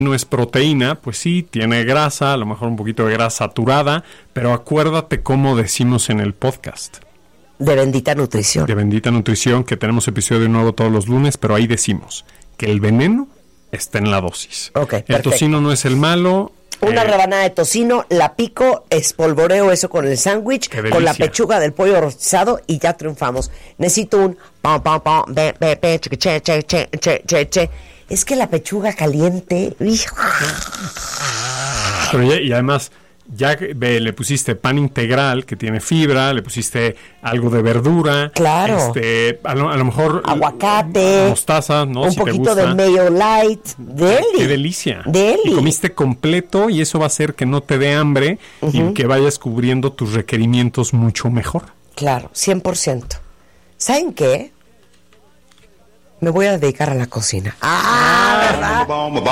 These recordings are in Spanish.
no es proteína, pues sí, tiene grasa, a lo mejor un poquito de grasa saturada, pero acuérdate cómo decimos en el podcast. De Bendita Nutrición. De Bendita Nutrición, que tenemos episodio nuevo todos los lunes, pero ahí decimos que el veneno está en la dosis. Ok, el perfecto. tocino no es el malo. Una rebanada de tocino, la pico, espolvoreo eso con el sándwich, con la pechuga del pollo rostizado y ya triunfamos. Necesito un che. Es que la pechuga caliente. Pero y además, ya le pusiste pan integral que tiene fibra, le pusiste algo de verdura. Claro. A lo mejor aguacate, mostaza, ¿no? Un si poquito te gusta. de mayo light. Deli. Qué delicia. Deli. Y comiste completo y eso va a hacer que no te dé hambre y que vayas cubriendo tus requerimientos mucho mejor. Claro, 100%. ¿Saben qué? Me voy a dedicar a la cocina. ¿Verdad?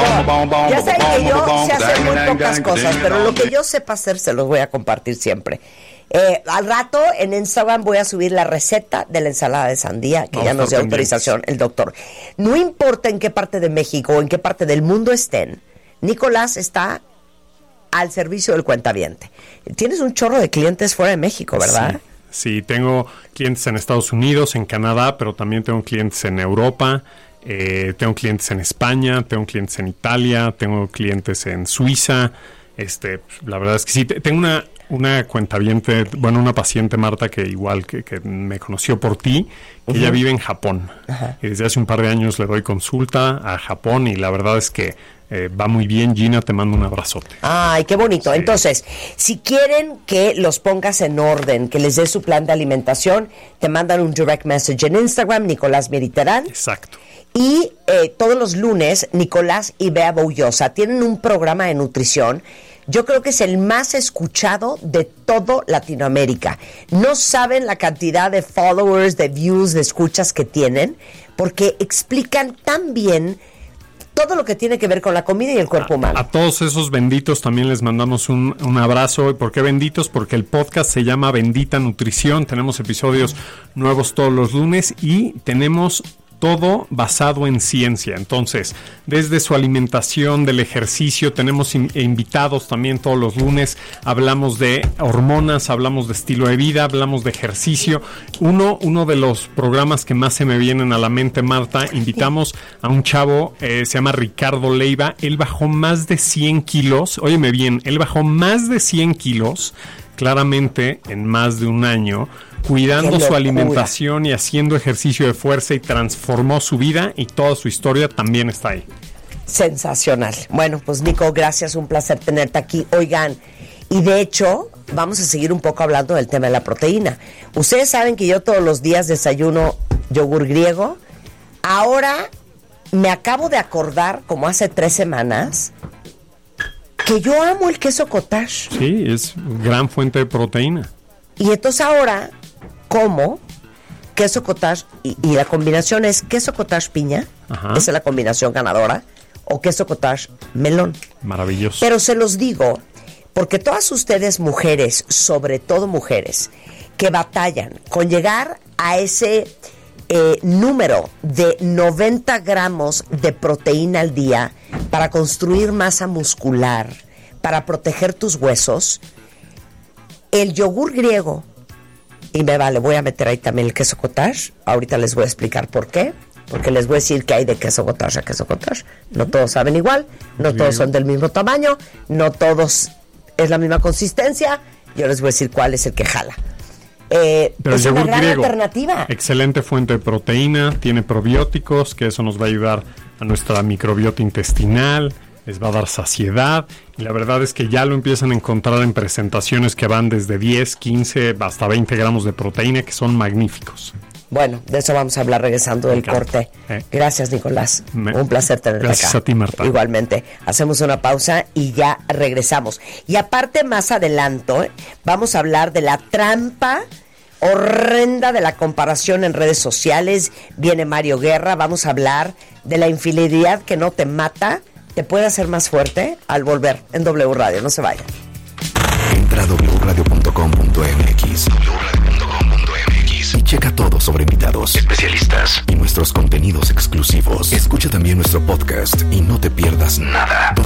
Ya saben que yo sé hacer muy pocas cosas, pero lo que yo sepa hacer se los voy a compartir siempre. Al rato en Instagram voy a subir la receta de la ensalada de sandía, que ya nos dio autorización el doctor. No importa en qué parte de México o en qué parte del mundo estén, Nicolás está al servicio del cuentaviente. Tienes un chorro de clientes fuera de México, ¿verdad? Sí. Sí, tengo clientes en Estados Unidos, en Canadá, pero también tengo clientes en Europa, tengo clientes en España, tengo clientes en Italia, tengo clientes en Suiza. La verdad es que sí, tengo una cuentaviente, una paciente, Marta, que igual que me conoció por ti, que ella vive en Japón. Y desde hace un par de años le doy consulta a Japón y la verdad es que va muy bien. Gina, te mando un abrazote. Ay, qué bonito. Sí. Entonces, si quieren que los pongas en orden, que les des su plan de alimentación, te mandan un direct message en Instagram, Nicolás Mediterán. Exacto. Y todos los lunes, Nicolás y Bea Boullosa tienen un programa de nutrición. Yo creo que es el más escuchado de todo Latinoamérica. No saben la cantidad de followers, de views, de escuchas que tienen, porque explican tan bien todo lo que tiene que ver con la comida y el cuerpo humano. A todos esos benditos también les mandamos un abrazo. ¿Por qué benditos? Porque el podcast se llama Bendita Nutrición. Tenemos episodios nuevos todos los lunes y tenemos todo basado en ciencia. Entonces, desde su alimentación, del ejercicio, tenemos invitados también todos los lunes. Hablamos de hormonas, hablamos de estilo de vida, hablamos de ejercicio. Uno de los programas que más se me vienen a la mente, Marta, invitamos a un chavo, se llama Ricardo Leiva. Él bajó más de 100 kilos. Óyeme bien, él bajó más de 100 kilos, claramente en más de un año, cuidando su alimentación y haciendo ejercicio de fuerza, y transformó su vida, y toda su historia también está ahí. Sensacional. Bueno, pues Nico, gracias, un placer tenerte aquí. Oigan, y de hecho, vamos a seguir un poco hablando del tema de la proteína. Ustedes saben que yo todos los días desayuno yogur griego. Ahora me acabo de acordar, como hace 3 semanas, que yo amo el queso cottage. Sí, es gran fuente de proteína. Y entonces ahora como queso cottage y la combinación es queso cottage piña. Ajá. Esa es la combinación ganadora, o queso cottage melón. Maravilloso. Pero se los digo porque todas ustedes mujeres, sobre todo mujeres, que batallan con llegar a ese número de 90 gramos de proteína al día para construir masa muscular, para proteger tus huesos, el yogur griego, y le voy a meter ahí también el queso cottage. Ahorita les voy a explicar por qué. Porque les voy a decir que hay de queso cottage a queso cottage. No todos saben igual, no todos son del mismo tamaño, no todos es la misma consistencia. Yo les voy a decir cuál es el que jala. Pero es el una yogur gran griego, alternativa. Excelente fuente de proteína, tiene probióticos, que eso nos va a ayudar a nuestra microbiota intestinal, les va a dar saciedad, y la verdad es que ya lo empiezan a encontrar en presentaciones que van desde 10, 15 hasta 20 gramos de proteína, que son magníficos. Bueno, de eso vamos a hablar regresando del corte. Gracias, Nicolás. Un placer tenerte acá. Gracias a ti, Marta. Igualmente. Hacemos una pausa y ya regresamos. Y aparte, más adelanto, vamos a hablar de la trampa horrenda de la comparación en redes sociales. Viene Mario Guerra. Vamos a hablar de la infidelidad que no te mata, te puede hacer más fuerte. Al volver en W Radio. No se vayan. Entra a wradio.com.mx y checa todo sobre invitados, especialistas y nuestros contenidos exclusivos. Escucha también nuestro podcast y no te pierdas nada.